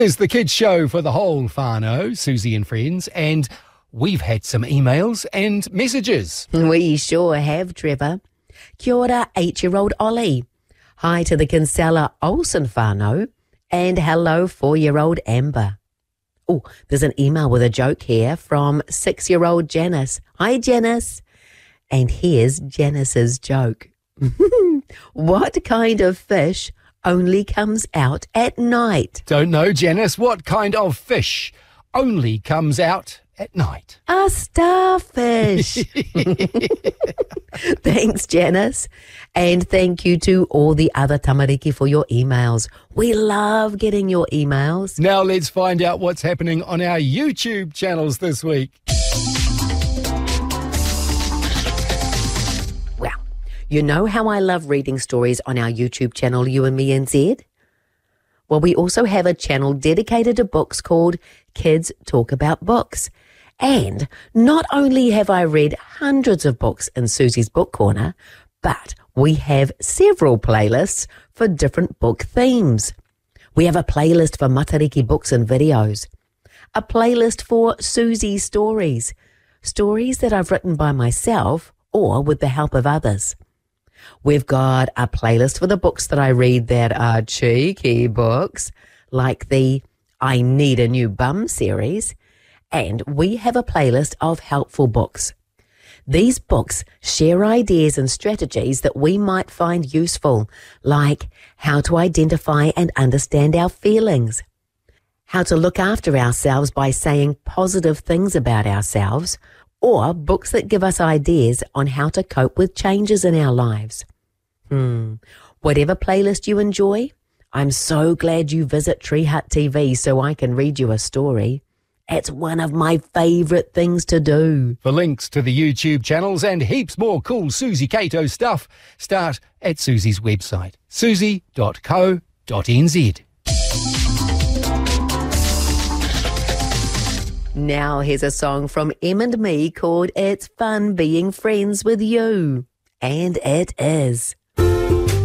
It's the kids show for the whole whānau, Susie and friends, and we've had some emails and messages. We sure have, Trevor. Kia ora, 8-year-old Ollie. Hi to the Kinsella Olsen whānau, and hello, 4-year-old Amber. Oh, there's an email with a joke here from 6-year-old Janice. Hi, Janice. And here's Janice's joke. What kind of fish only comes out at night? Don't know, Janice, what kind of fish only comes out at night? A starfish. Thanks, Janice. And thank you to all the other tamariki for your emails. We love getting your emails. Now let's find out what's happening on our YouTube channels this week. Well, you know how I love reading stories on our YouTube channel, You and Me NZ? Well, we also have a channel dedicated to books called Kids Talk About Books. And not only have I read hundreds of books in Susie's Book Corner, but we have several playlists for different book themes. We have a playlist for Matariki books and videos, a playlist for Susie's stories, stories that I've written by myself or with the help of others. We've got a playlist for the books that I read that are cheeky books, like the I Need a New Bum series, and we have a playlist of helpful books. These books share ideas and strategies that we might find useful, like how to identify and understand our feelings, how to look after ourselves by saying positive things about ourselves, or books that give us ideas on how to cope with changes in our lives. Whatever playlist you enjoy, I'm so glad you visit Tree Hut TV so I can read you a story. It's one of my favourite things to do. For links to the YouTube channels and heaps more cool Susie Cato stuff, start at Susie's website, susie.co.nz. Now here's a song from Em and me called It's Fun Being Friends with You. And it is.